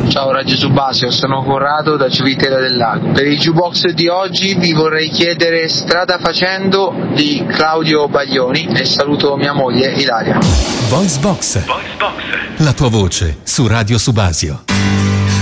Ciao Radio Subasio, sono Corrado da Civitella del Lago. Per il jukebox di oggi vi vorrei chiedere Strada facendo di Claudio Baglioni e saluto mia moglie Ilaria. Voice Box. La tua voce su Radio Subasio.